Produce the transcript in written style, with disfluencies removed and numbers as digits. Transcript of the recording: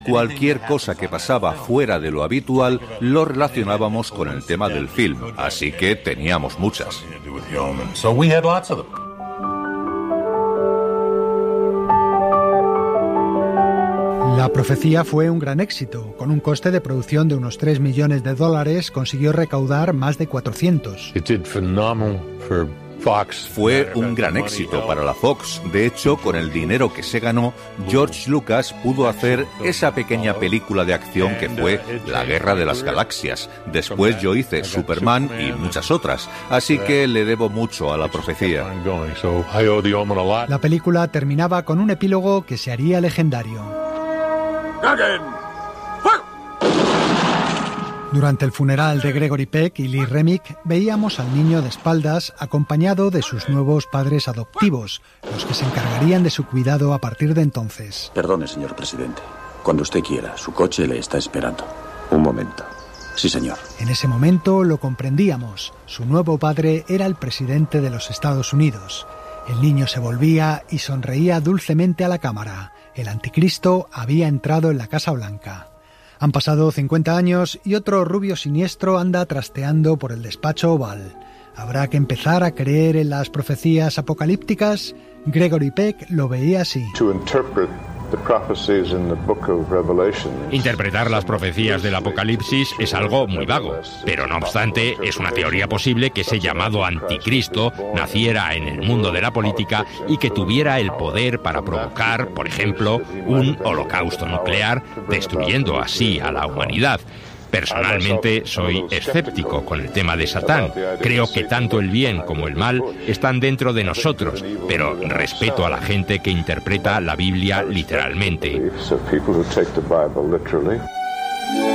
Cualquier cosa que pasaba fuera de lo habitual lo relacionábamos con el tema del film, así que teníamos muchas. La profecía fue un gran éxito. Con un coste de producción de unos $3 millones, consiguió recaudar más de 400. Fue un gran éxito para la Fox. De hecho, con el dinero que se ganó, George Lucas pudo hacer esa pequeña película de acción que fue La Guerra de las Galaxias. Después yo hice Superman y muchas otras, así que le debo mucho a la profecía. La película terminaba con un epílogo que se haría legendario. Durante el funeral de Gregory Peck y Lee Remick, veíamos al niño de espaldas acompañado de sus nuevos padres adoptivos, los que se encargarían de su cuidado a partir de entonces. Perdone, señor presidente. Cuando usted quiera, su coche le está esperando. Un momento. Sí, señor. En ese momento lo comprendíamos. Su nuevo padre era el presidente de los Estados Unidos. El niño se volvía y sonreía dulcemente a la cámara. El anticristo había entrado en la Casa Blanca. Han pasado 50 años y otro rubio siniestro anda trasteando por el despacho oval. ¿Habrá que empezar a creer en las profecías apocalípticas? Gregory Peck lo veía así. Interpretar las profecías del Apocalipsis es algo muy vago, pero no obstante es una teoría posible que ese llamado anticristo naciera en el mundo de la política y que tuviera el poder para provocar, por ejemplo, un holocausto nuclear, destruyendo así a la humanidad. Personalmente soy escéptico con el tema de Satán. Creo que tanto el bien como el mal están dentro de nosotros, pero respeto a la gente que interpreta la Biblia literalmente.